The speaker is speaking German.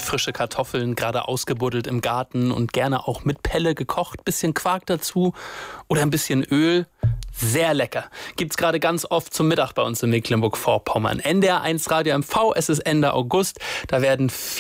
frische Kartoffeln, gerade ausgebuddelt im Garten und gerne auch mit Pelle gekocht. Bisschen Quark dazu oder ein bisschen Öl. Sehr lecker. Gibt's gerade ganz oft zum Mittag bei uns in Mecklenburg-Vorpommern. NDR 1 Radio MV, es ist Ende August. Da werden